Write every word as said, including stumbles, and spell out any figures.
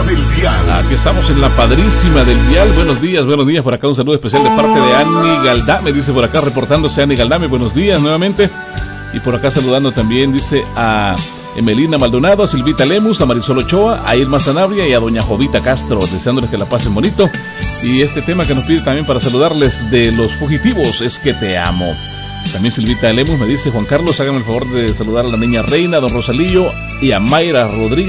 del Vial. Aquí estamos en la padrísima del Vial. Buenos días, buenos días. Por acá un saludo especial de parte de Annie Galdame. Dice por acá reportándose Annie Galdame. Buenos días nuevamente. Y por acá saludando también, dice a Emelina Maldonado, a Silvita Lemus, a Marisol Ochoa, a Irma Sanabria y a doña Jovita Castro, deseándoles que la pasen bonito. Y este tema que nos pide también para saludarles de Los Fugitivos, Es que te amo. También Silvita Lemus me dice, Juan Carlos, hágame el favor de saludar a la niña Reina, a don Rosalillo y a Mayra Rodríguez.